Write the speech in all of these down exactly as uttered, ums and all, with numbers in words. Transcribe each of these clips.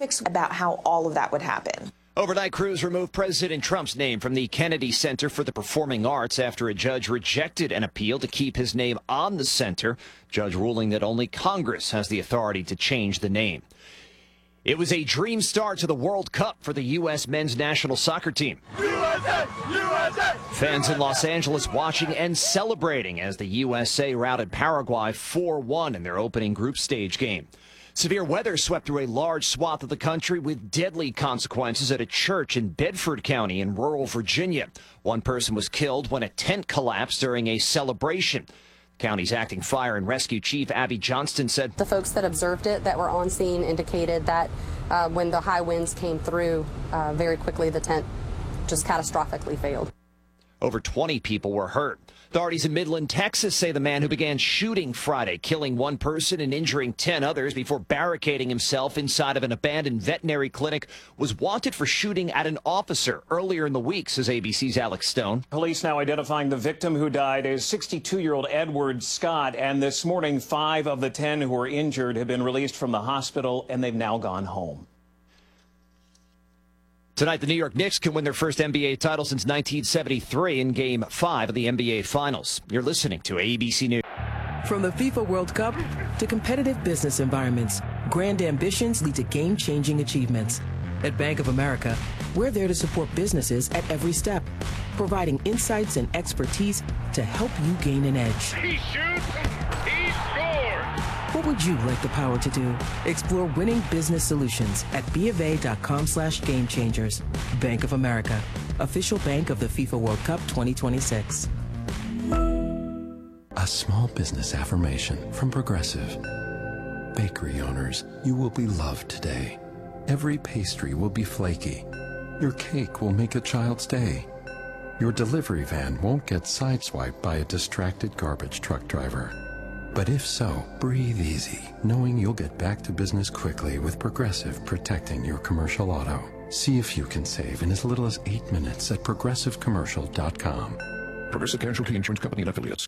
about how all of that would happen. Overnight crews removed President Trump's name from the Kennedy Center for the Performing Arts after a judge rejected an appeal to keep his name on the center, judge ruling that only Congress has the authority to change the name. It was a dream start to the World Cup for the U S men's national soccer team. U S A! U S A! Fans in Los Angeles watching and celebrating as the U S A routed Paraguay four one in their opening group stage game. Severe weather swept through a large swath of the country with deadly consequences at a church in Bedford County in rural Virginia. One person was killed when a tent collapsed during a celebration. The county's acting fire and rescue chief, Abby Johnston, said the folks that observed it that were on scene indicated that uh, when the high winds came through, uh, very quickly the tent just catastrophically failed. Over twenty people were hurt. Authorities in Midland, Texas say the man who began shooting Friday, killing one person and injuring ten others before barricading himself inside of an abandoned veterinary clinic, was wanted for shooting at an officer earlier in the week, says A B C's Alex Stone. Police now identifying the victim who died as sixty-two-year-old Edward Scott. And this morning, five of the ten who were injured have been released from the hospital, and they've now gone home. Tonight, the New York Knicks can win their first N B A title since nineteen seventy-three in Game five of the N B A Finals. You're listening to A B C News. From the FIFA World Cup to competitive business environments, grand ambitions lead to game-changing achievements. At Bank of America, we're there to support businesses at every step, providing insights and expertise to help you gain an edge. He shoots, he scores! What would you like the power to do? Explore winning business solutions at bofa.com slash game changers. Bank of America, official bank of the FIFA World Cup twenty twenty-six. A small business affirmation from Progressive. Bakery owners, you will be loved today. Every pastry will be flaky. Your cake will make a child's day. Your delivery van won't get sideswiped by a distracted garbage truck driver. But if so, breathe easy, knowing you'll get back to business quickly with Progressive protecting your commercial auto. See if you can save in as little as eight minutes at progressive commercial dot com. Progressive Casualty Insurance Company and Affiliates.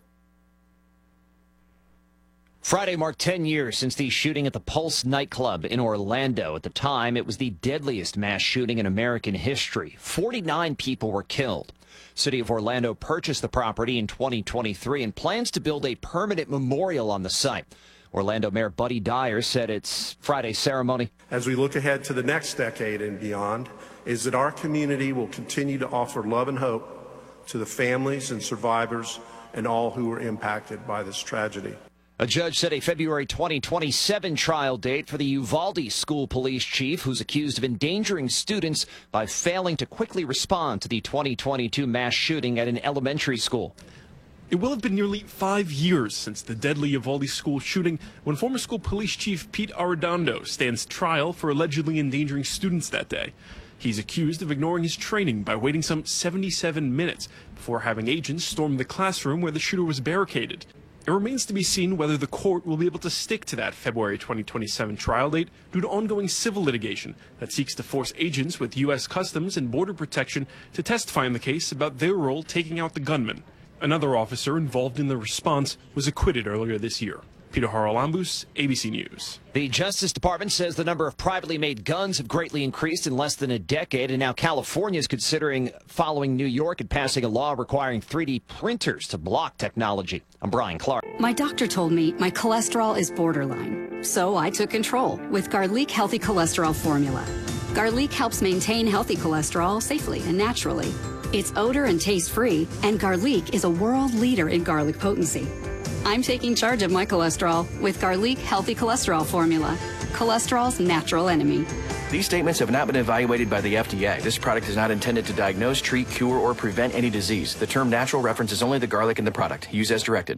Friday marked ten years since the shooting at the Pulse nightclub in Orlando. At the time, it was the deadliest mass shooting in American history. forty-nine people were killed. City of Orlando purchased the property in twenty twenty-three and plans to build a permanent memorial on the site. Orlando Mayor Buddy Dyer said its Friday ceremony. As we look ahead to the next decade and beyond, is that our community will continue to offer love and hope to the families and survivors and all who were impacted by this tragedy. A judge set a February twenty twenty-seven trial date for the Uvalde school police chief who's accused of endangering students by failing to quickly respond to the twenty twenty-two mass shooting at an elementary school. It will have been nearly five years since the deadly Uvalde school shooting when former school police chief Pete Arredondo stands trial for allegedly endangering students that day. He's accused of ignoring his training by waiting some seventy-seven minutes before having agents storm the classroom where the shooter was barricaded. It remains to be seen whether the court will be able to stick to that February twenty twenty-seven trial date due to ongoing civil litigation that seeks to force agents with U S Customs and Border Protection to testify in the case about their role taking out the gunman. Another officer involved in the response was acquitted earlier this year. Peter Haralambous, A B C News. The Justice Department says the number of privately made guns have greatly increased in less than a decade, and now California is considering following New York and passing a law requiring three D printers to block technology. I'm Brian Clark. My doctor told me my cholesterol is borderline, so I took control with Garlic Healthy Cholesterol Formula. Garlic helps maintain healthy cholesterol safely and naturally. It's odor and taste-free, and Garlic is a world leader in garlic potency. I'm taking charge of my cholesterol with Garlic Healthy Cholesterol Formula, cholesterol's natural enemy. These statements have not been evaluated by the F D A. This product is not intended to diagnose, treat, cure, or prevent any disease. The term natural references only the garlic in the product. Use as directed.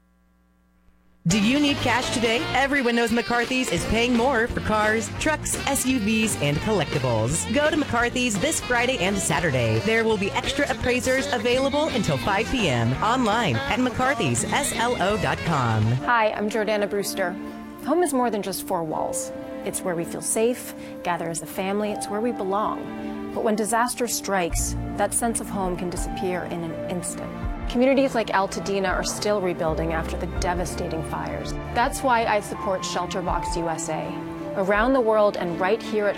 Do you need cash today? Everyone knows McCarthy's is paying more for cars, trucks, S U Vs, and collectibles. Go to McCarthy's this Friday and Saturday. There will be extra appraisers available until five p m online at mccarthys s l o dot com. Hi, I'm Jordana Brewster. Home is more than just four walls. It's where we feel safe, gather as a family. It's where we belong. But when disaster strikes, that sense of home can disappear in an instant. Communities like Altadena are still rebuilding after the devastating fires. That's why I support ShelterBox U S A. Around the world and right here at